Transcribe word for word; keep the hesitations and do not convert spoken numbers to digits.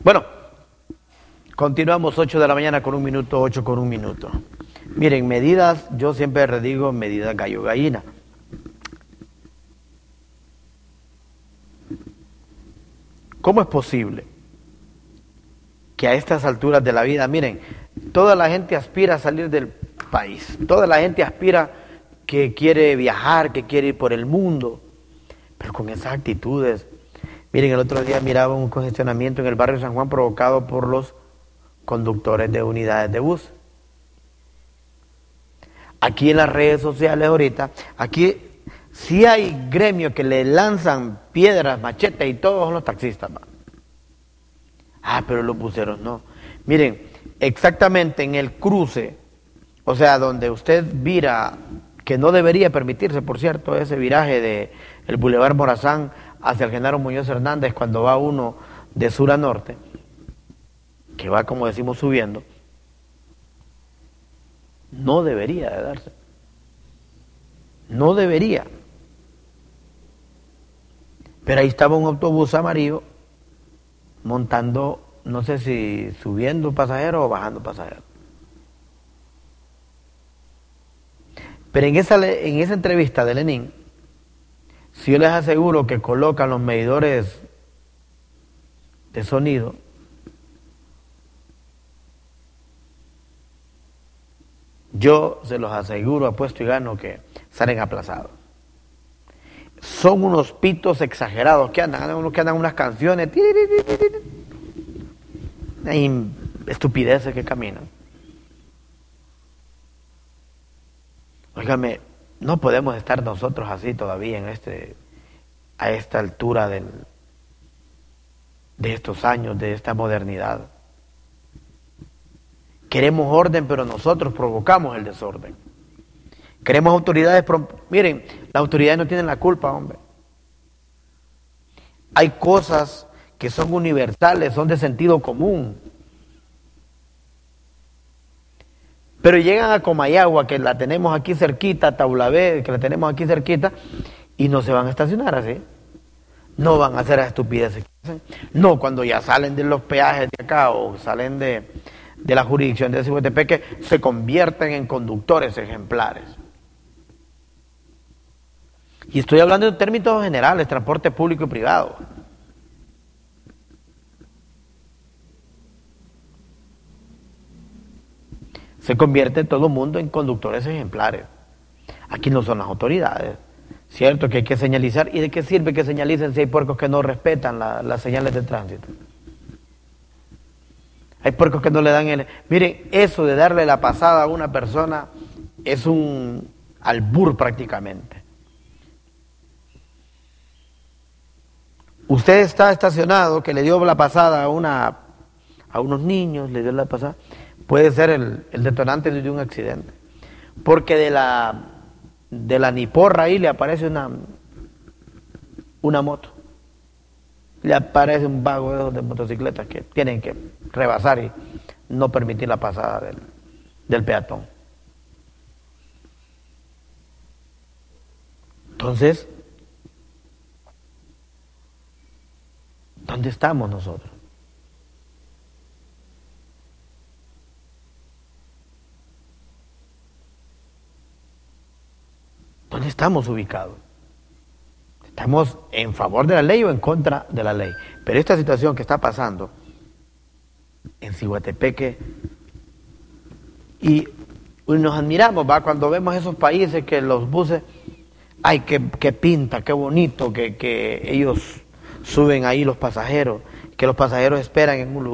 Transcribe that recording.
Bueno, continuamos ocho de la mañana con un minuto, ocho con un minuto. Miren, medidas, yo siempre digo medidas gallo gallina. ¿Cómo es posible que a estas alturas de la vida, miren, toda la gente aspira a salir del país, toda la gente aspira que quiere viajar, que quiere ir por el mundo, pero con esas actitudes? Miren, el otro día miraba un congestionamiento en el barrio San Juan provocado por los conductores de unidades de bus. Aquí en las redes sociales ahorita, aquí sí hay gremios que le lanzan piedras, machetes y todos son los taxistas, ¿va? Ah, pero los buceros no. Miren, exactamente en el cruce, o sea, donde usted vira, que no debería permitirse, por cierto, ese viraje de el Boulevard Morazán hacia el Genaro Muñoz Hernández, cuando va uno de sur a norte, que va, como decimos, subiendo, no debería de darse. No debería. Pero ahí estaba un autobús amarillo montando, no sé si subiendo pasajeros o bajando pasajeros. Pero en esa, en esa entrevista de Lenin, si yo les aseguro que colocan los medidores de sonido, yo se los aseguro, apuesto y gano que salen aplazados. Son unos pitos exagerados que andan, unos que andan unas canciones, hay estupideces que caminan. Óigame, no podemos estar nosotros así todavía en este, a esta altura del, de estos años, de esta modernidad. Queremos orden, pero nosotros provocamos el desorden. Queremos autoridades, miren, las autoridades no tienen la culpa, hombre. Hay cosas que son universales, son de sentido común. Pero llegan a Comayagua, que la tenemos aquí cerquita, Taulabé, que la tenemos aquí cerquita, y no se van a estacionar así. No van a hacer las estupideces que hacen. No, cuando ya salen de los peajes de acá o salen de, de la jurisdicción de Cihuatepeque, se convierten en conductores ejemplares. Y estoy hablando en términos generales, transporte público y privado. Se convierte todo el mundo en conductores ejemplares. Aquí no son las autoridades. Cierto que hay que señalizar. ¿Y de qué sirve que señalicen si hay puercos que no respetan la, las señales de tránsito? Hay puercos que no le dan el... Miren, eso de darle la pasada a una persona es un albur prácticamente. Usted está estacionado, que le dio la pasada a, una, a unos niños, le dio la pasada... puede ser el, el detonante de un accidente. Porque de la, de la niporra ahí le aparece una, una moto. Le aparece un vago de, esos de motocicletas que tienen que rebasar y no permitir la pasada del, del peatón. Entonces, ¿dónde estamos nosotros? ¿Dónde estamos ubicados? ¿Estamos en favor de la ley o en contra de la ley? Pero esta situación que está pasando en Cihuatepeque, y nos admiramos, ¿va? Cuando vemos esos países que los buses, ay, qué, qué pinta, qué bonito, que, que ellos suben ahí los pasajeros, que los pasajeros esperan en un lugar.